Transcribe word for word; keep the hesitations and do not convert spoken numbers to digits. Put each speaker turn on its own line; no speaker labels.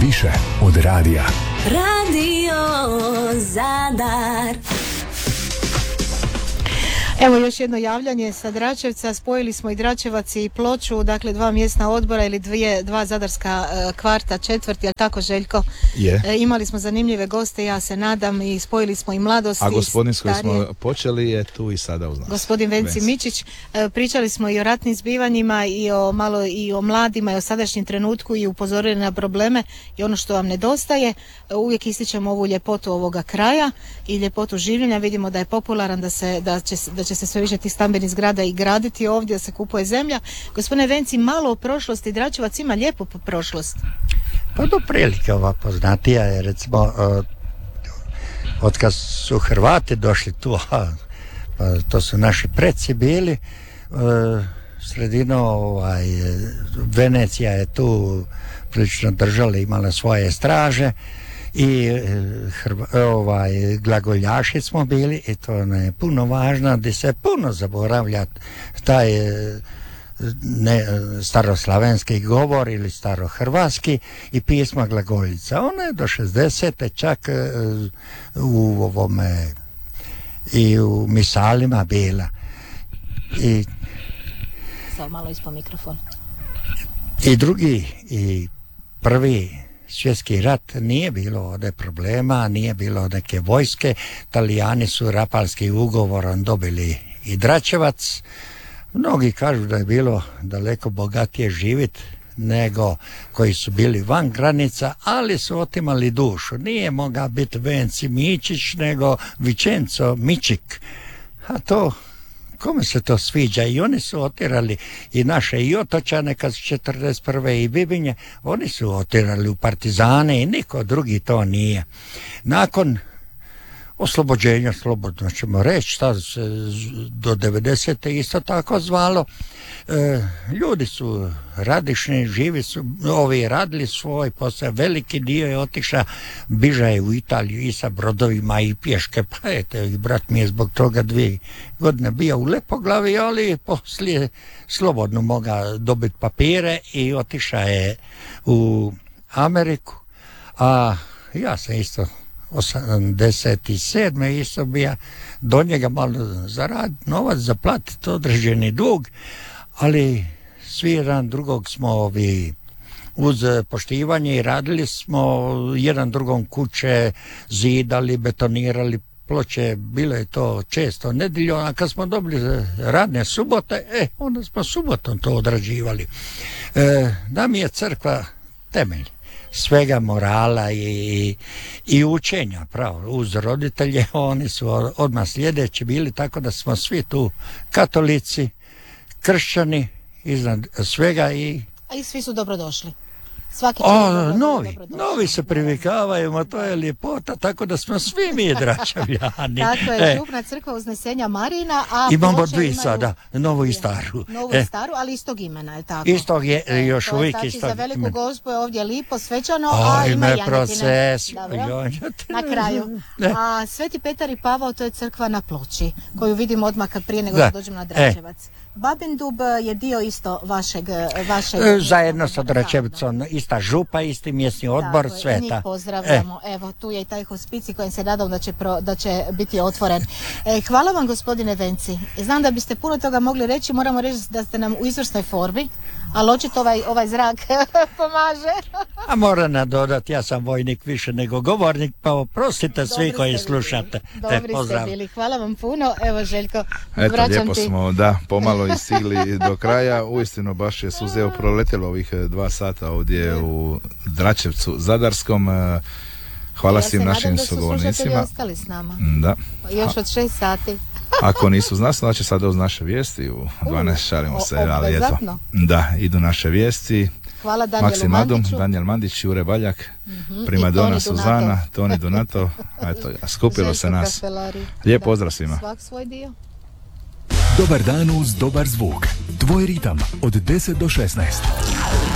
Više od radija.
Radio Zadar.
Evo još jedno javljanje sa Dračevca. Spojili smo i Dračevac i Ploču, dakle dva mjesna odbora ili dvije, dva zadarska uh, kvarta, četvrti, jel tako Željko?
Je.
E, imali smo zanimljive goste, ja se nadam, i spojili smo i mladosti.
A gospodin s kojim
starije.
smo počeli je tu i sada uz nas.
Gospodin Venci, Venci. Mičić. E, pričali smo i o ratnim zbivanjima i o malo i o mladima i o sadašnjem trenutku i upozorili na probleme i ono što vam nedostaje. E, uvijek ističemo ovu ljepotu ovoga kraja i ljepotu življenja. Vidimo da je popularan, da se da će da će se sve više tih stambenih zgrada i graditi ovdje, da se kupuje zemlja. Gospodine Venci, malo o prošlosti. Dračevac ima lijepu prošlost.
Pa do prilike ova poznatija je, recimo, od, od kad su Hrvati došli tu, a, pa to su naši preci bili, sredino ovaj, Venecija je tu prilično držala, imala svoje straže i hrva, ovaj, glagoljaši smo bili i to je puno važno, gdje se puno zaboravlja taj ne, staroslavenski govor ili starohrvatski i pisma glagoljica. Ona je do šezdesete čak u ovome i u misalima bila. I
samo malo ispod mikrofon.
I drugi i prvi svjetski rat nije bilo ovdje problema, nije bilo neke vojske. Talijani su Rapalski ugovorom dobili i Dračevac. Mnogi kažu da je bilo daleko bogatije živjeti nego koji su bili van granica, ali su otimali dušu. Nije mogao biti Venci Mičić, nego Vičenco Mičik. A to, kome se to sviđa? I oni su otirali i naše i otočane kad su četrdeset prve i Bibinje, oni su otirali u partizane i niko drugi to nije. Nakon oslobođenja, slobodno ćemo reći, šta se do devedesete isto tako zvalo, e, ljudi su radišni, živi su, ovi radili svoj posao, veliki dio je otišao, biža je u Italiju i sa brodovima i pješke, pa eto, i brat mi je zbog toga dvije godine bio u Lepoglavi, ali poslije slobodno mogao dobiti papire i otišao je u Ameriku, a ja sam isto osamdeset sedme isto bija do njega malo zaraditi novac, zaplatiti određeni dug, ali svi jedan drugog smo ovi uz poštivanje i radili smo jedan drugom kuće, zidali, betonirali ploče, bilo je to često nedjeljom, a kad smo dobili radne subote, e, onda smo subotom to odrađivali. E, da mi je crkva temelj svega morala i, i učenja, pravo, uz roditelje, oni su odmah sljedeći bili, tako da smo svi tu katolici, kršćani, iznad svega i...
A i svi su dobrodošli. Svaki
o, novi, novi se privikavaju, ma to je ljepota, tako da smo svi mi Dračevljani.
Tako je, župna crkva Uznesenja Marina, a
imamo dvi sada, novu i staru.
Novu i staru, ali istog imena, je tako?
Istog je, e, još uvijek
znači
istog.
Za veliku imena. Gospu je ovdje lipo, svečano,
o,
a ima
janjetine. Proces.
Na kraju. A Sveti Petar i Pavao, to je crkva na Ploči, koju vidimo odmah kad prije nego da dođemo na Dračevac. E. Babindub je dio isto vašeg... vašeg
zajedno sa Dračevcom, ista župa, isti mjesni odbor,
tako,
sveta.
Njih pozdravljamo. E. Evo, tu je i taj hospicij kojem se nadam da će, pro, da će biti otvoren. E, hvala vam, gospodine Venci. Znam da biste puno toga mogli reći, moramo reći da ste nam u izvrsnoj formi, ali očito ovaj, ovaj zrak pomaže.
A moram nadodati, ja sam vojnik više nego govornik, pa oprostite svi koji bili. Slušate.
Dobri e, ste bili, hvala vam puno. Evo, Željko,
eto,
vraćam
lijepo
ti.
smo, da, pomalo i stigli do kraja. Uistinu baš je suzeo proletjelo ovih dva sata ovdje u Dračevcu Zadarskom. Hvala ja svim našim sugovornicima.
Ja ostali s nama.
Da.
Još od šest sati.
Ako nisu uz nas, znači sada uz naše vijesti u dvanaest šalimo se, ali eto. Da, idu naše vijesti.
Hvala Danijelu
Maksim Adum,
Mandiću.
Danijel Mandić, Jure Baljak,
mm-hmm.
primadona Suzana, Toni Donato. Eto, skupilo se nas. Lijep pozdrav svima.
Svak svoj dio.
Dobar dan uz dobar zvuk. Tvoj ritam od deset do šesnaest.